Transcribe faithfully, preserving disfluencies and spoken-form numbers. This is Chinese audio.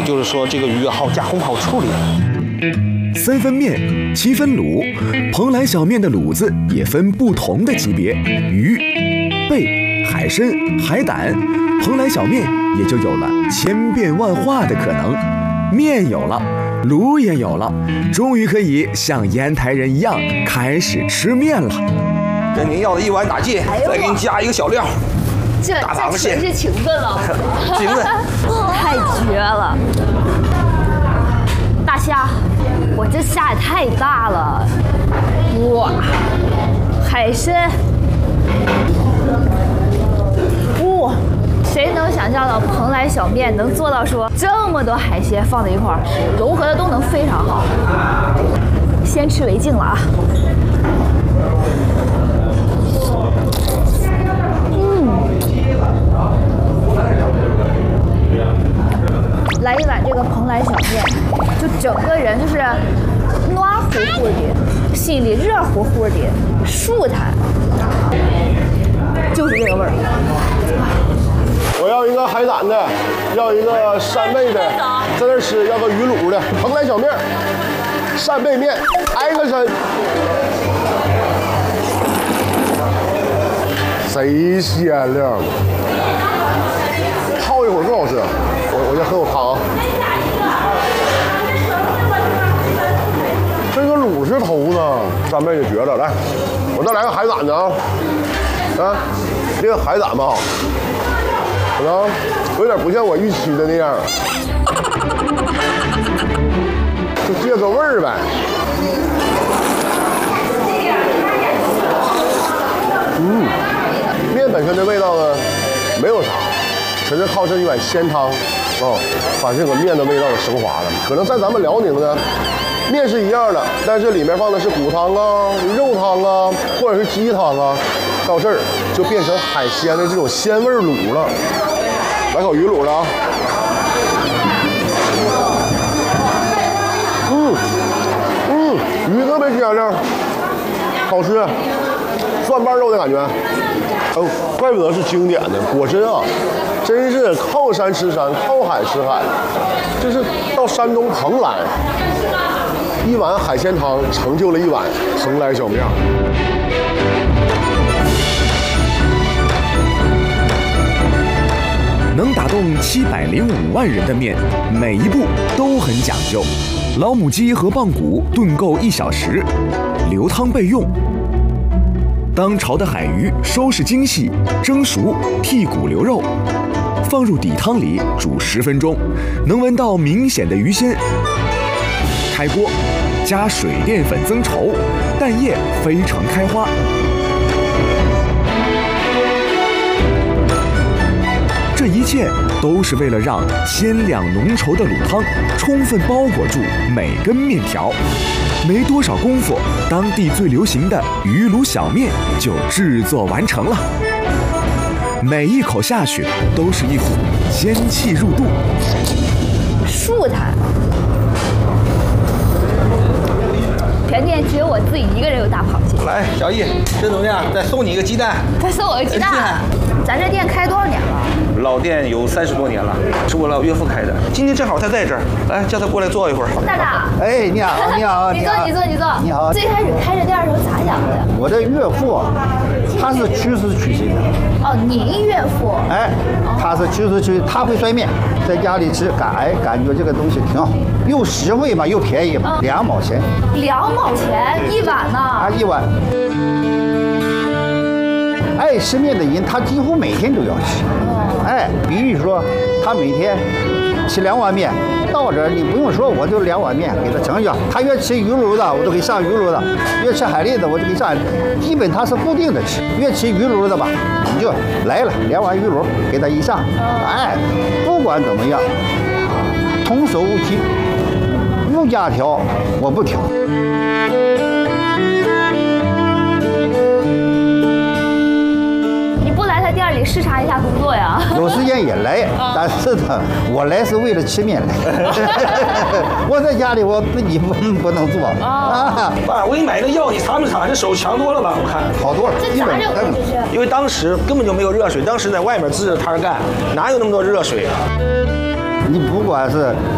就是说这个鱼好加工好处理。 三分面，七分卤，蓬莱小面的卤子也分不同的级别，鱼、贝、海参、海胆，蓬莱小面也就有了千变万化的可能。面有了，卤也有了，终于可以像烟台人一样开始吃面了。 这您要的一碗打尽， 哎、 再给你加一个小料。 这大螃蟹这纯是情分了， 情分太绝了！大虾，我这虾也太大了，哇！海参，哇！谁能想象到蓬莱小面能做到说这么多海鲜放在一块儿，融合的都能非常好？先吃为敬了啊！来一碗这个蓬莱小面，就整个人就是暖乎乎的，心里热乎乎的，舒坦，就是这个味儿。 我要一个海胆的，要一个扇贝的，在这吃要个鱼卤的，蓬莱小面，扇贝面，挨个身。贼鲜亮！泡一会儿更好吃。我我先喝口汤啊。这个卤是头呢，扇贝就绝了。来，我再来个海胆的啊！啊，这个海胆吧，可能有点不像我预期的那样，就这个味儿呗。嗯，面本身的味道呢，没有啥。纯是靠这一碗鲜汤，哦，把这个面的味道给升华了。可能在咱们辽宁呢，面是一样的，但是里面放的是骨汤啊、肉汤啊，或者是鸡汤啊，到这儿就变成海鲜的这种鲜味卤了。来口鱼卤了啊！嗯嗯，鱼特别鲜亮，好吃，蒜瓣肉的感觉。哦，怪不得是经典的，果真啊。真是靠山吃山，靠海吃海。这是到山东蓬莱，一碗海鲜汤成就了一碗蓬莱小面。 能打动七百零五万人的面，每一步都很讲究。老母鸡和棒骨炖够一小时，留汤备用。当朝的海鱼收拾精细，蒸熟，剔骨留肉。放入底汤里煮十分钟，能闻到明显的鱼鲜。开锅，加水淀粉增稠，蛋液飞成开花。这一切都是为了让鲜亮浓稠的卤汤充分包裹住每根面条。没多少功夫，当地最流行的鱼卤小面就制作完成了。每一口下去都是一股仙气入肚， 舒坦。全店只有我自己一个人有大螃蟹。 来，小易，这怎么样？再送你一个鸡蛋。 再送我个鸡蛋。咱这店开多少年了？ 老店有三十多年了，是我老岳父开的。今天正好他在这儿，来叫他过来坐一会儿。 大大， 哎，你好，你好， 你坐，你坐，你坐。 你好。 最开始开这店的时候咋想的？ 我的岳父，他是曲师出身的。 哦，您岳父。 哎，他是曲师出身，他会摔面，在家里吃，感哎感觉这个东西挺好，又实惠嘛，又便宜嘛，两毛钱。 两毛钱一碗呢？ 啊，一碗。爱吃面的人，他几乎每天都要吃。哎，比如说，他每天吃两碗面，到这儿你不用说，我就两碗面给他盛上。他越吃鱼卤的，我就给上鱼卤的；越吃海蛎的，我就给上。基本他是固定的吃，越吃鱼卤的吧，你就来了两碗鱼卤给他一上。哎，不管怎么样，童叟无欺，无家条我不挑。 店里视察一下工作呀， 有时间也来，但是呢，我来是为了吃面来。我在家里我自己不不能做啊。 爸，我给你买个药，你尝没尝？这手强多了吧？我看好多了。 这咋整啊？这是？ 因为当时根本就没有热水，当时在外面支着摊干，哪有那么多热水啊？ 你不管是